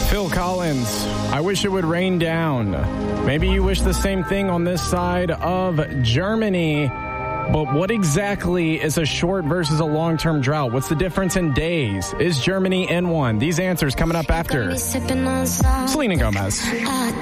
Phil Collins, I wish it would rain down. Maybe you wish the same thing on this side of Germany. But what exactly is a short versus a long-term drought? What's the difference in days? Is Germany in one? These answers coming up after Selena Gomez.